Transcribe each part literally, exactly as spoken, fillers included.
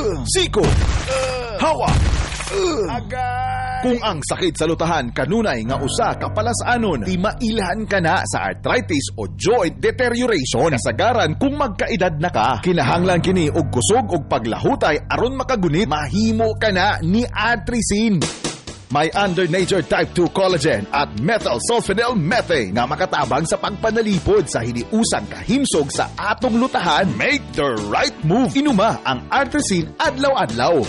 siko, hawa, kung ang sakit sa lutahan kanunay nga usa ka palasanon, di mailhan ka na sa arthritis o joint deterioration. Kasagaran kung magkaedad na ka, kinahanglan kini og kusog og paglahutay aron makagunit, mahimo ka na ni Artrisin. May under nature type two collagen at methyl sulfonyl methane nga makatabang sa pagpanalipod sa hiniusang kahimsog sa atong lutahan. Make the right move. Inuma ang Artrisin adlaw-adlaw.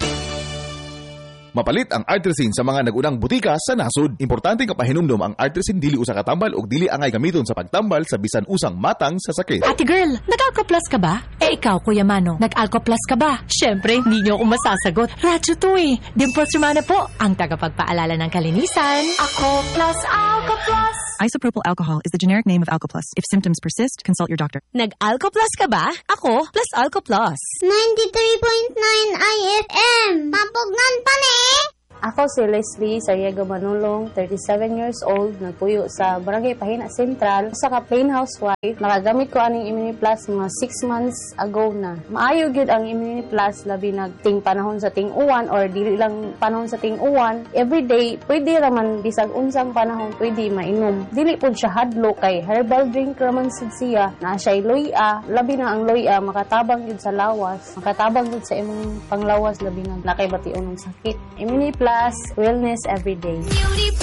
Mapalit ang Artrisin sa mga nagunang butika sa nasod. Importante nga pahinumdom ang Artrisin dili usa ka tambal ug dili angay gamiton sa pagtambal sa bisan usang matang sa sakit. Ate girl, nag-Alcoplas ka ba? Eh ikaw, Kuya Mano, nag-Alcoplas ka ba? Syempre, hindi niyo ako masasagot. Radyo to eh. Dimples Romana po, ang tagapagpaalala ng kalinisan. Ako plus Alcoplas. Isopropyl alcohol is the generic name of Alcoplas. If symptoms persist, consult your doctor. Nag-Alcoplas ka ba? Ako plus Alcoplas. ninety-three point nine I F M. Mapugnan pa ni! Ako si Leslie Sariaga Manulong, thirty-seven years old, nagpuyo sa Barangay Pahina Central. Sa ka plain housewife, nakagamit ko aning Immunity Plus mga six months ago na. Maayo gyud ang Immunity Plus labi nagting panahon sa ting-uwan or dili lang panahon sa ting-uwan. Every day, pwede raman bisag unsang panahon pwede mainom. Dili pud siya hadlo kay herbal drink raman sad siya. Na siya loya, labi na ang loya makatabang gyud sa lawas, makatabang gyud sa imong panglawas labi na nakay bation ng sakit. Immunity Plus, wellness every day.